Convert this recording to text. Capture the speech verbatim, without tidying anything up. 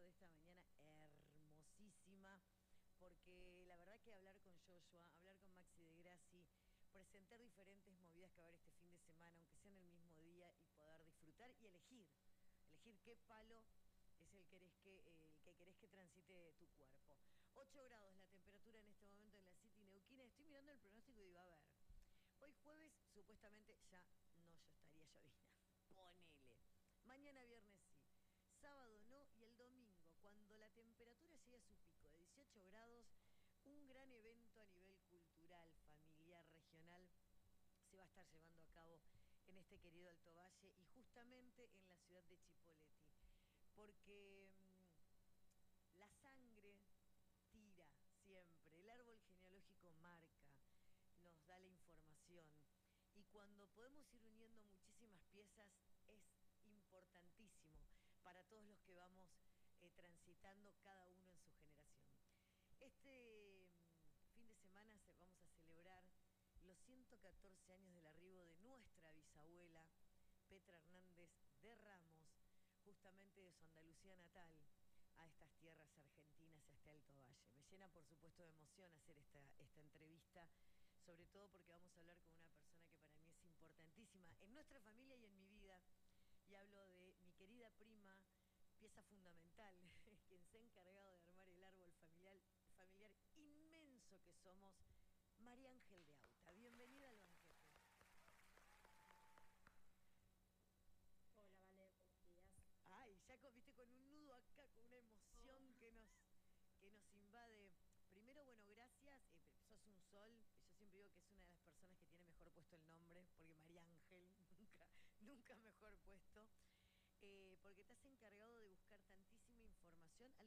de esta mañana hermosísima, porque la verdad que hablar con Joshua, hablar con Maxi de Grassi, presentar diferentes movidas que va a haber este fin de semana, aunque sea en el mismo día, y poder disfrutar y elegir, elegir qué palo es el, querés que, el que querés que transite tu cuerpo. ocho grados la temperatura en este momento en la City Neuquina. Estoy mirando el pronóstico y va a haber. Hoy jueves supuestamente ya no yo estaría llovina. Ponele. Mañana viernes sí. Sábado no, y el domingo, cuando la temperatura llegue a su pico de dieciocho grados, un gran evento a nivel cultural, familiar, regional, se va a estar llevando a cabo en este querido Alto Valle y justamente en la ciudad de Chipoleti. Porque mmm, la sangre tira siempre, el árbol genealógico marca, nos da la información, y cuando podemos ir uniendo muchísimas piezas es importantísimo para todos los que vamos eh, transitando cada uno en su generación. Este mm, fin de semana se, vamos a celebrar los ciento catorce años del arribo de nuestra bisabuela Petra Hernández de Ramos, justamente de su Andalucía natal, a estas tierras argentinas, a este Alto Valle. Me llena, por supuesto, de emoción hacer esta, esta entrevista, sobre todo porque vamos a hablar con una persona que para mí es importantísima en nuestra familia y en mi vida, y hablo de mi querida prima, pieza fundamental, quien se ha encargado de armar el árbol familiar, familiar inmenso que somos, María Ángel de Auta. Bienvenida al banquete. Hola, Vale, buenos días. Ay, ya con, viste, con un nudo acá, con una Oh, emoción que nos, que nos invade. Primero, bueno, gracias. Eh, sos un sol. Yo siempre digo que es una de las personas que tiene mejor puesto el nombre, porque María Ángel nunca, nunca